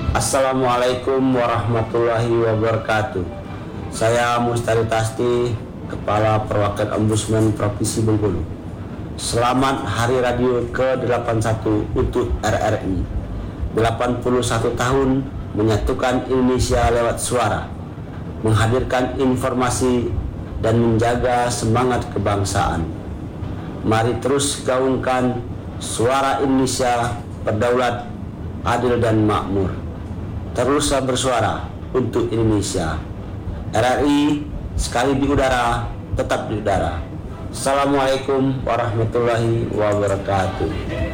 Assalamualaikum warahmatullahi wabarakatuh. Saya Mustari Tasti, Kepala Perwakilan Ombudsman Provinsi Bengkulu. Selamat Hari Radio ke-81 untuk RRI. 81 tahun menyatukan Indonesia lewat suara, menghadirkan informasi dan menjaga semangat kebangsaan. Mari terus gaungkan suara Indonesia berdaulat, adil dan makmur. Teruslah bersuara untuk Indonesia. RRI sekali di udara, tetap di udara. Assalamualaikum warahmatullahi wabarakatuh.